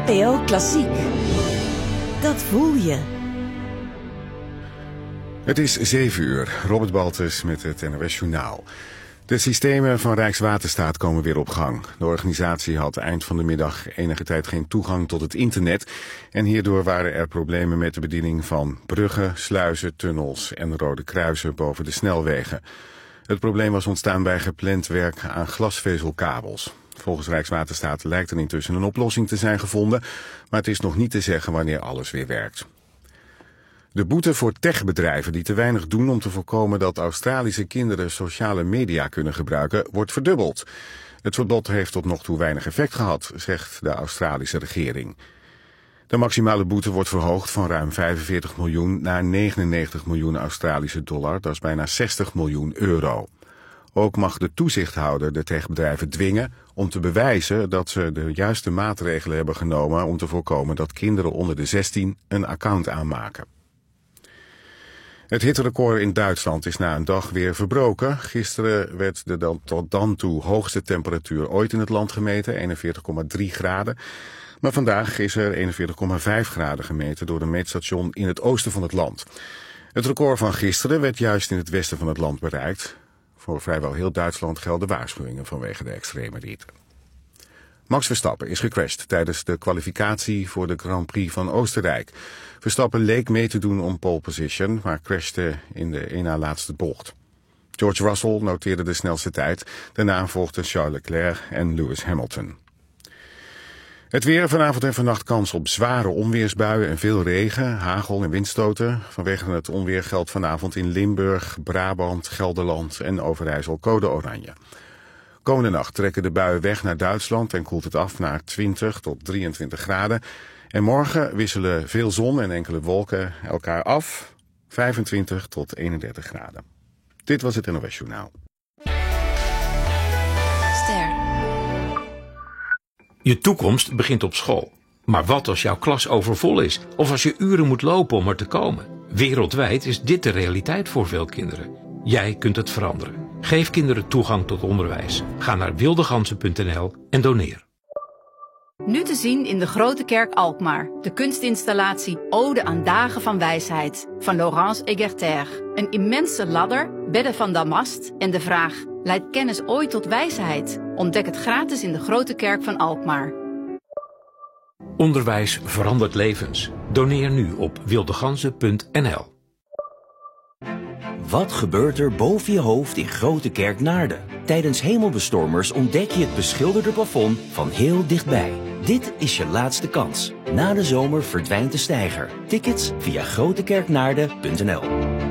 NPO Klassiek. Dat voel je. Het is 7 uur. Robert Baltus met het NOS Journaal. De systemen van Rijkswaterstaat komen weer op gang. De organisatie had eind van de middag enige tijd geen toegang tot het internet. En hierdoor waren er problemen met de bediening van bruggen, sluizen, tunnels en rode kruisen boven de snelwegen. Het probleem was ontstaan bij gepland werk aan glasvezelkabels. Volgens Rijkswaterstaat lijkt er intussen een oplossing te zijn gevonden, maar het is nog niet te zeggen wanneer alles weer werkt. De boete voor techbedrijven die te weinig doen om te voorkomen dat Australische kinderen sociale media kunnen gebruiken, wordt verdubbeld. Het verbod heeft tot nog toe weinig effect gehad, zegt de Australische regering. De maximale boete wordt verhoogd van ruim 45 miljoen naar 99 miljoen Australische dollar, dat is bijna 60 miljoen euro. Ook mag de toezichthouder de techbedrijven dwingen om te bewijzen dat ze de juiste maatregelen hebben genomen om te voorkomen dat kinderen onder de 16 een account aanmaken. Het hitterecord in Duitsland is na een dag weer verbroken. Gisteren werd de tot dan toe hoogste temperatuur ooit in het land gemeten, 41,3 graden. Maar vandaag is er 41,5 graden gemeten door een meetstation in het oosten van het land. Het record van gisteren werd juist in het westen van het land bereikt. Voor vrijwel heel Duitsland gelden waarschuwingen vanwege de extreme hitte. Max Verstappen is gecrashed tijdens de kwalificatie voor de Grand Prix van Oostenrijk. Verstappen leek mee te doen om pole position, maar crashte in de één na laatste bocht. George Russell noteerde de snelste tijd. Daarna volgden Charles Leclerc en Lewis Hamilton. Het weer, vanavond en vannacht kans op zware onweersbuien en veel regen, hagel en windstoten. Vanwege het onweer geldt vanavond in Limburg, Brabant, Gelderland en Overijssel code oranje. Komende nacht trekken de buien weg naar Duitsland en koelt het af naar 20 tot 23 graden. En morgen wisselen veel zon en enkele wolken elkaar af, 25 tot 31 graden. Dit was het NOS Journaal. Ster. Je toekomst begint op school. Maar wat als jouw klas overvol is? Of als je uren moet lopen om er te komen? Wereldwijd is dit de realiteit voor veel kinderen. Jij kunt het veranderen. Geef kinderen toegang tot onderwijs. Ga naar wildeganzen.nl en doneer. Nu te zien in de Grote Kerk Alkmaar. De kunstinstallatie Ode aan Dagen van Wijsheid van Laurence Egerter. Een immense ladder, bedden van damast en de vraag: leidt kennis ooit tot wijsheid? Ontdek het gratis in de Grote Kerk van Alkmaar. Onderwijs verandert levens. Doneer nu op wildeganzen.nl. Wat gebeurt er boven je hoofd in Grote Kerk Naarden? Tijdens hemelbestormers ontdek je het beschilderde plafond van heel dichtbij. Dit is je laatste kans. Na de zomer verdwijnt de steiger. Tickets via grotekerknaarden.nl.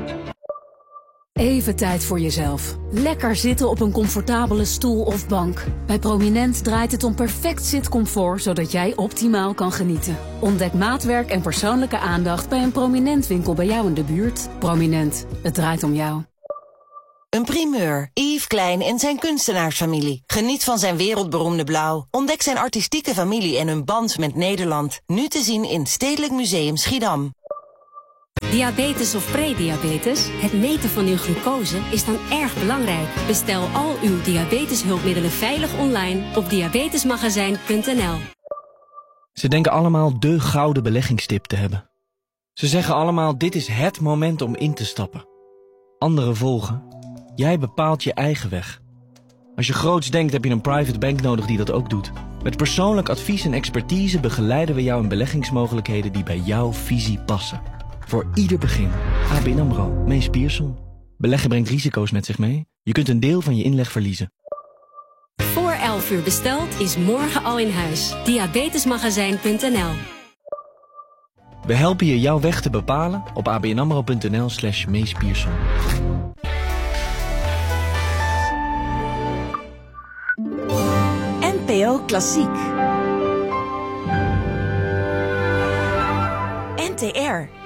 Even tijd voor jezelf. Lekker zitten op een comfortabele stoel of bank. Bij Prominent draait het om perfect zitcomfort, zodat jij optimaal kan genieten. Ontdek maatwerk en persoonlijke aandacht bij een Prominent winkel bij jou in de buurt. Prominent, het draait om jou. Een primeur. Yves Klein en zijn kunstenaarsfamilie. Geniet van zijn wereldberoemde blauw. Ontdek zijn artistieke familie en hun band met Nederland. Nu te zien in Stedelijk Museum Schiedam. Diabetes of prediabetes, het meten van uw glucose is dan erg belangrijk. Bestel al uw diabeteshulpmiddelen veilig online op diabetesmagazijn.nl. Ze denken allemaal de gouden beleggingstip te hebben. Ze zeggen allemaal: dit is het moment om in te stappen. Anderen volgen. Jij bepaalt je eigen weg. Als je groots denkt, heb je een private bank nodig die dat ook doet. Met persoonlijk advies en expertise begeleiden we jou in beleggingsmogelijkheden die bij jouw visie passen. Voor ieder begin. ABN AMRO, Mees Pierson. Beleggen brengt risico's met zich mee. Je kunt een deel van je inleg verliezen. Voor 11 uur besteld is morgen al in huis. Diabetesmagazijn.nl. We helpen je jouw weg te bepalen op abnamro.nl/Mees Pierson. NPO Klassiek. NTR.